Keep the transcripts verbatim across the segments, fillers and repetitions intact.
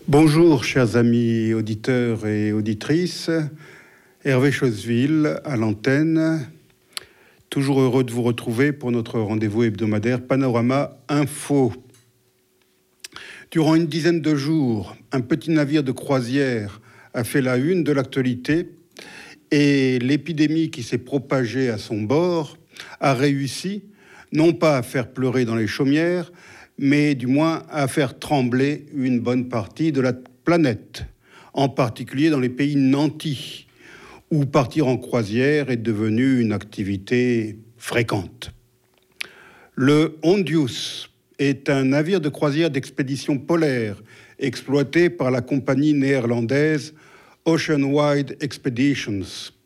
Bonjour, chers amis auditeurs et auditrices. Hervé Choseville à l'antenne. Toujours heureux de vous retrouver pour notre rendez-vous hebdomadaire Panorama Info. Durant une dizaine de jours, un petit navire de croisière a fait la une de l'actualité et l'épidémie qui s'est propagée à son bord a réussi, non pas à faire pleurer dans les chaumières, mais du moins à faire trembler une bonne partie de la planète, en particulier dans les pays nantis, où partir en croisière est devenu une activité fréquente. Le Hondius est un navire de croisière d'expédition polaire exploité par la compagnie néerlandaise Oceanwide Expeditions.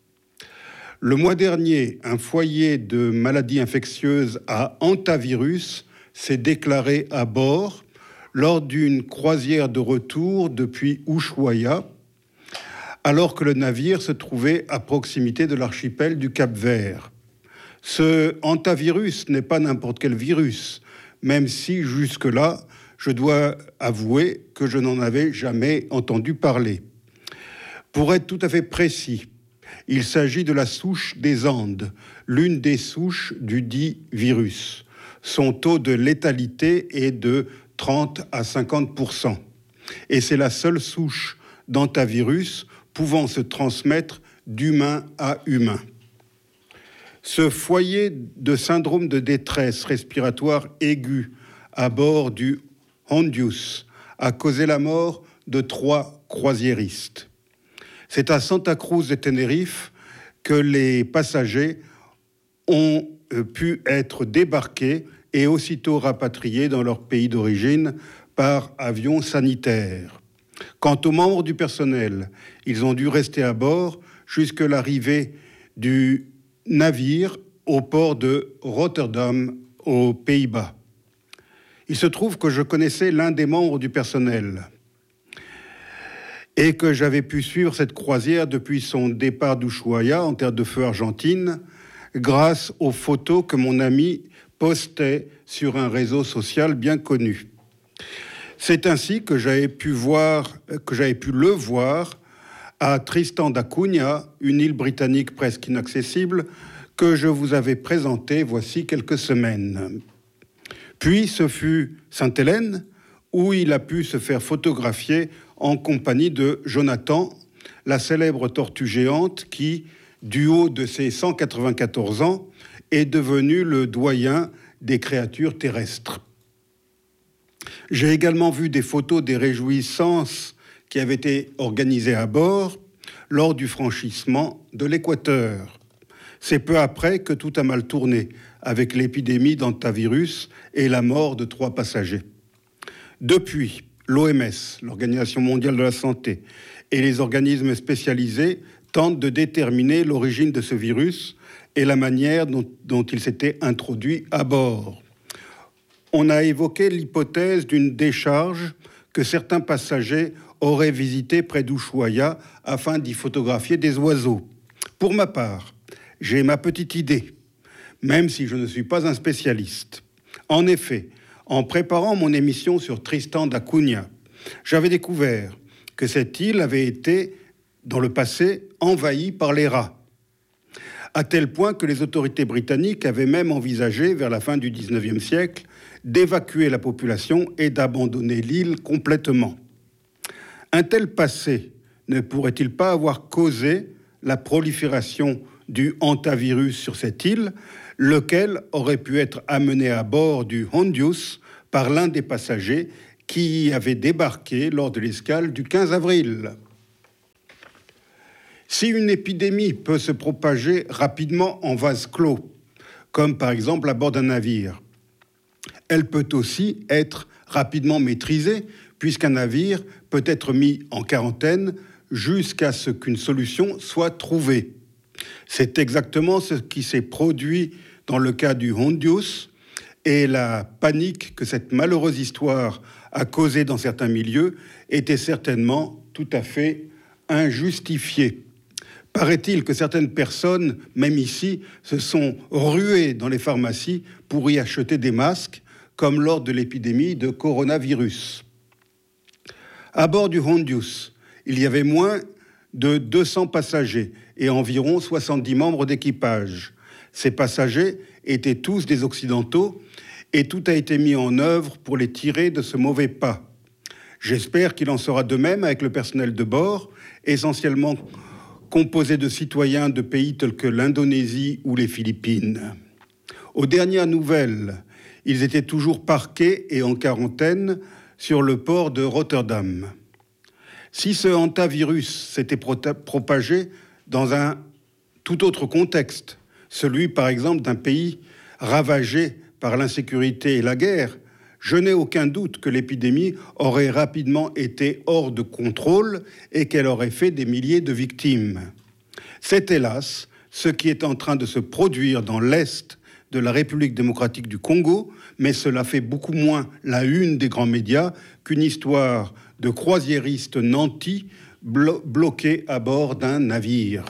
Le mois dernier, un foyer de maladies infectieuses à hantavirus s'est déclaré à bord lors d'une croisière de retour depuis Ushuaia, alors que le navire se trouvait à proximité de l'archipel du Cap-Vert. Ce hantavirus n'est pas n'importe quel virus, même si jusque-là, je dois avouer que je n'en avais jamais entendu parler. Pour être tout à fait précis, il s'agit de la souche des Andes, l'une des souches du dit virus. Son taux de létalité est de trente à cinquante pour cent. Et c'est la seule souche d'hantavirus pouvant se transmettre d'humain à humain. Ce foyer de syndrome de détresse respiratoire aiguë à bord du Hondius a causé la mort de trois croisiéristes. C'est à Santa Cruz de Tenerife que les passagers ont pu être débarqués et aussitôt rapatriés dans leur pays d'origine par avion sanitaire. Quant aux membres du personnel, ils ont dû rester à bord jusqu'à l'arrivée du navire au port de Rotterdam, aux Pays-Bas. Il se trouve que je connaissais l'un des membres du personnel et que j'avais pu suivre cette croisière depuis son départ d'Ushuaia, en terre de feu argentine, grâce aux photos que mon ami postait sur un réseau social bien connu. C'est ainsi que j'avais pu voir, que j'avais pu le voir à Tristan da Cunha, une île britannique presque inaccessible, que je vous avais présentée voici quelques semaines. Puis ce fut Sainte-Hélène, où il a pu se faire photographier en compagnie de Jonathan, la célèbre tortue géante qui, du haut de ses cent quatre-vingt-quatorze ans, est devenu le doyen des créatures terrestres. J'ai également vu des photos des réjouissances qui avaient été organisées à bord lors du franchissement de l'équateur. C'est peu après que tout a mal tourné avec l'épidémie d'hantavirus et la mort de trois passagers. Depuis, l'O M S, l'Organisation mondiale de la santé, et les organismes spécialisés tentent de déterminer l'origine de ce virus et la manière dont, dont il s'était introduit à bord. On a évoqué l'hypothèse d'une décharge que certains passagers auraient visitée près d'Ushuaia afin d'y photographier des oiseaux. Pour ma part, j'ai ma petite idée, même si je ne suis pas un spécialiste. En effet, en préparant mon émission sur Tristan da Cunha, j'avais découvert que cette île avait été, dans le passé, envahie par les rats, à tel point que les autorités britanniques avaient même envisagé, vers la fin du dix-neuvième siècle, d'évacuer la population et d'abandonner l'île complètement. Un tel passé ne pourrait-il pas avoir causé la prolifération du hantavirus sur cette île, lequel aurait pu être amené à bord du Hondius par l'un des passagers qui y avait débarqué lors de l'escale du quinze avril. Si une épidémie peut se propager rapidement en vase clos, comme par exemple à bord d'un navire, elle peut aussi être rapidement maîtrisée, puisqu'un navire peut être mis en quarantaine jusqu'à ce qu'une solution soit trouvée. C'est exactement ce qui s'est produit dans le cas du Hondius, et la panique que cette malheureuse histoire a causée dans certains milieux était certainement tout à fait injustifiée. Paraît-il que certaines personnes, même ici, se sont ruées dans les pharmacies pour y acheter des masques, comme lors de l'épidémie de coronavirus. À bord du Hondius, il y avait moins de deux cents passagers et environ soixante-dix membres d'équipage. Ces passagers étaient tous des Occidentaux et tout a été mis en œuvre pour les tirer de ce mauvais pas. J'espère qu'il en sera de même avec le personnel de bord, essentiellement composé de citoyens de pays tels que l'Indonésie ou les Philippines. Aux dernières nouvelles, ils étaient toujours parqués et en quarantaine sur le port de Rotterdam. Si ce hantavirus s'était propagé dans un tout autre contexte, celui par exemple d'un pays ravagé par l'insécurité et la guerre, je n'ai aucun doute que l'épidémie aurait rapidement été hors de contrôle et qu'elle aurait fait des milliers de victimes. C'est hélas ce qui est en train de se produire dans l'Est de la République démocratique du Congo, mais cela fait beaucoup moins la une des grands médias qu'une histoire de croisiéristes nantis blo- bloqués à bord d'un navire.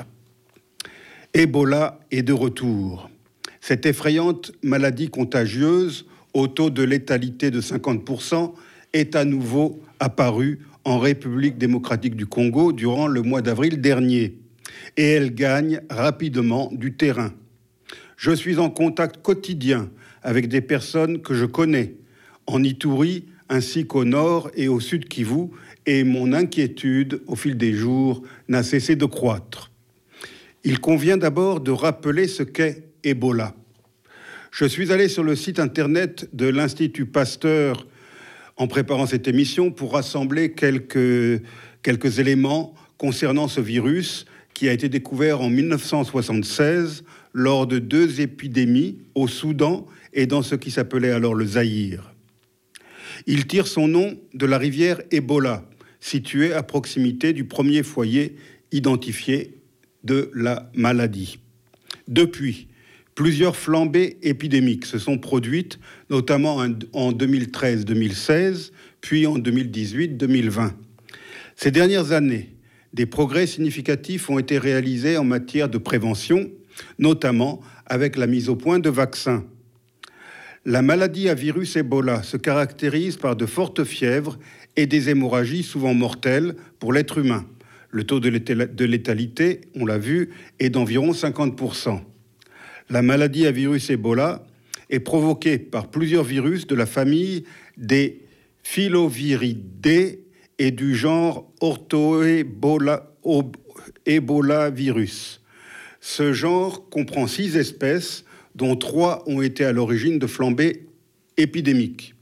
Ebola est de retour. Cette effrayante maladie contagieuse, au taux de létalité de cinquante pour cent, est à nouveau apparue en République démocratique du Congo durant le mois d'avril dernier. Et elle gagne rapidement du terrain. Je suis en contact quotidien avec des personnes que je connais, en Ituri ainsi qu'au nord et au sud Kivu, et mon inquiétude, au fil des jours, n'a cessé de croître. Il convient d'abord de rappeler ce qu'est Ebola. Je suis allé sur le site internet de l'Institut Pasteur en préparant cette émission pour rassembler quelques, quelques éléments concernant ce virus qui a été découvert en mille neuf cent soixante-seize lors de deux épidémies au Soudan et dans ce qui s'appelait alors le Zaïre. Il tire son nom de la rivière Ebola, située à proximité du premier foyer identifié de la maladie. Depuis, plusieurs flambées épidémiques se sont produites, notamment en deux mille treize deux mille seize, puis en deux mille dix-huit deux mille vingt. Ces dernières années, des progrès significatifs ont été réalisés en matière de prévention, notamment avec la mise au point de vaccins. La maladie à virus Ebola se caractérise par de fortes fièvres et des hémorragies souvent mortelles pour l'être humain. Le taux de létalité, on l'a vu, est d'environ cinquante pour cent. La maladie à virus Ebola est provoquée par plusieurs virus de la famille des filoviridae et du genre Orthoebolavirus. Ce genre comprend six espèces, dont trois ont été à l'origine de flambées épidémiques.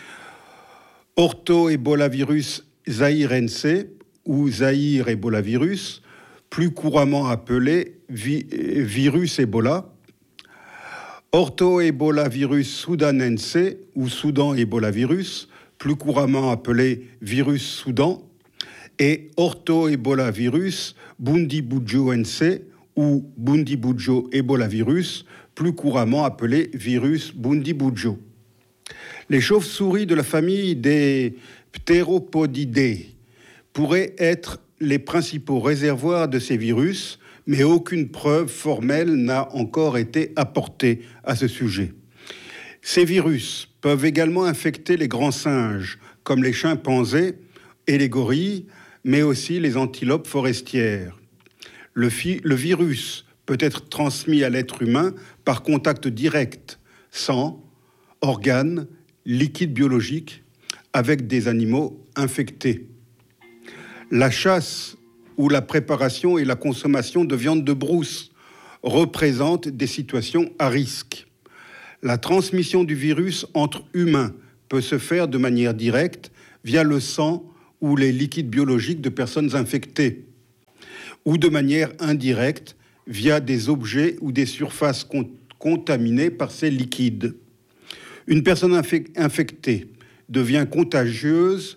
Orthoebolavirus zaïrense ou Zaïre ébolavirus, plus couramment appelé vi- virus Ebola. Orthoebolavirus soudanense ou Soudan ébolavirus, plus couramment appelé virus Soudan, et Orthoebolavirus bundibujoense ou bundibujo ébolavirus, plus couramment appelé virus bundibujo. Les chauves-souris de la famille des Pteropodidae pourraient être les principaux réservoirs de ces virus, mais aucune preuve formelle n'a encore été apportée à ce sujet. Ces virus peuvent également infecter les grands singes, comme les chimpanzés et les gorilles, mais aussi les antilopes forestières. Le, fi- le virus peut être transmis à l'être humain par contact direct, sang, organes, liquides biologiques, avec des animaux infectés. La chasse ou la préparation et la consommation de viande de brousse représentent des situations à risque. La transmission du virus entre humains peut se faire de manière directe via le sang ou les liquides biologiques de personnes infectées, ou de manière indirecte via des objets ou des surfaces con- contaminées par ces liquides. Une personne infec- infectée devient contagieuse